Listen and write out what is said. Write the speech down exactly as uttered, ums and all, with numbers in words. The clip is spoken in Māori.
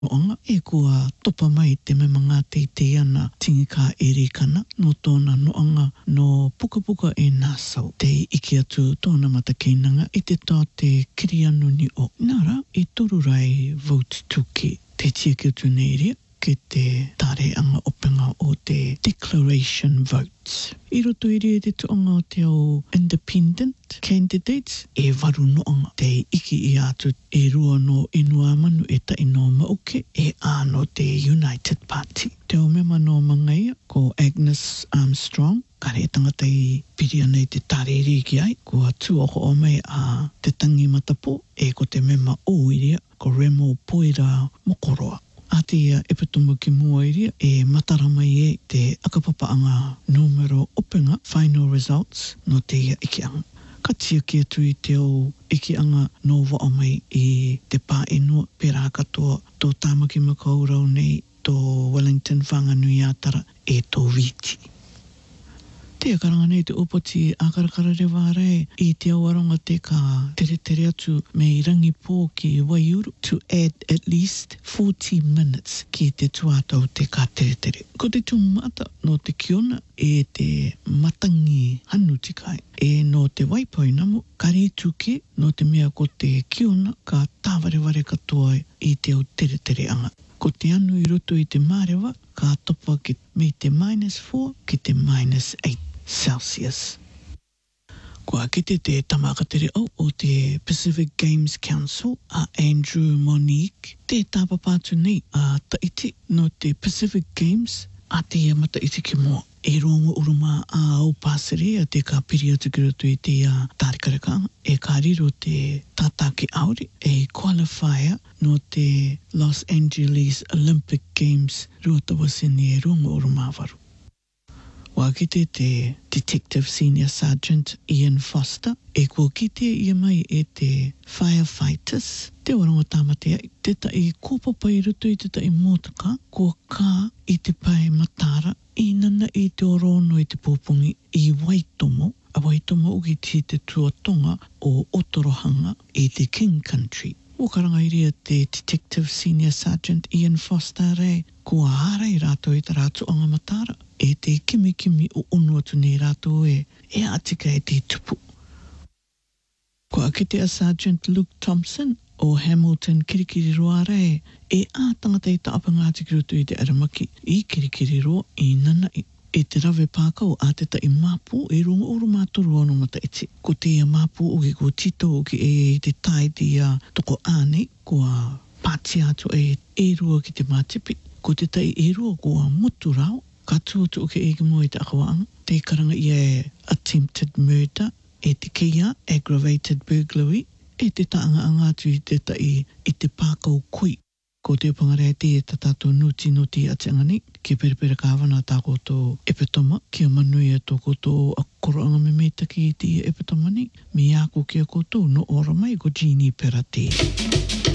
Oanga e kua topa mai te me mga te te ana tingi ka ere kana no tōna noanga no puka puka e Nassau. Te iki atu tōna matakeinanga i te tā te kiri anu ni o. Nara, e toru rai vote tuki te tia ki atu nei rea ke te tare anga openga o te declaration votes. I roto i rea te tuanga o te au independent candidates e waru noanga te iki i atu e rua no inua manu e ta ino mauke e ano te United Party. Te o mema no mangaia ko Agnes Armstrong kare tangata i piri ana i te tarere ki ai kua tuoko o mai a te tangi matapo e ko te mema o iria ko Remo Poira Mokoroa. A te ia epitoma ki mua iria e mataramai e te akapapaanga numero openga final results no te ia iki anga. Ka tia ki atu i te o iki anga no wa mai i te pā enua pera katoa tō tāmaki makaurau nei tō Wellington Whanganui Atara e tō Viti. Te akaranga nei te opoti a karakara rewa rei i te awaronga te ka tere tere atu me i rangi pō ki Waiuru to add at least forty minutes ki te tuatau te ka tere tere. Ko te tūmata no te kiona e te matangi hanu tikai e no te waipoinamu kare tuke no te mea ko te kiona ka tāwareware katoa i te au tere tere anga. Ko te anu i roto i te mārewa ka topa ki me te minus four ki te minus eight. Celsius. Kua kite te tamakatere au o te Pacific Games Council a Andrew Monique te tāpapātu nei a taiti no te Pacific Games a te mata iti ki mua. E rongo uruma a au pāsere a te ka piri atu ki roto i te a tārikarakanga e ka riro te tātaki auri e qualifier no te Los Angeles Olympic Games ruatawasini e rongo uruma waru. Wa kite te Detective Senior Sergeant Ian Foster e kua kite ia mai e te firefighters te warongo tāmatea i te ta i kōpapa i ruto i te ta i mōtaka kua kā i te pai matara i nana i te orono i te pōpungi i Waitomo a Waitomo uki ti te tuatonga o Otorohanga i te King Country. O karanga i rea te Detective Senior Sergeant Ian Foster rei kua hara i rātou i te rātou anga matara e te kimi kimi o ono atu nei rātou e e atika e te tupu. Kua kite a Sergeant Luke Thompson o Hamilton Kirikiri Roa rei e a tangata i taapa ngāti ki roto i te aramaki i Kirikiri Roa i nana i e te rawe pākau a te ta i māpū e runga uru mātoru anu mata iti. Ko te ia māpū o ki ko tito o ki e te tai te ia toko ānei kua pāti atu e e rua ki te mātipi. Ko te tai e rua kua mutu rao ka tuatu o ki e ki mua i te akawaanga. Te karanga ia e attempted murder e te keia aggravated burglary e te taanga angatu i te tai i te pākau kui. Ko te pangarea te e tatato nuti nuti a te ngani, ki perepere ka wana tā koto epetoma, ki a manui a tō koto a koroanga me meitaki i te epetoma ni, mi ako ki a koto no ora mai ko Jeannie Pera te.